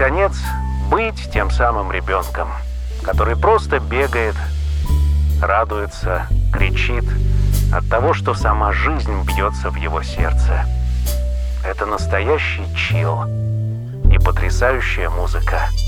наконец, быть тем самым ребенком, который просто бегает, радуется, кричит от того, что сама жизнь бьется в его сердце. Это настоящий чилл и потрясающая музыка.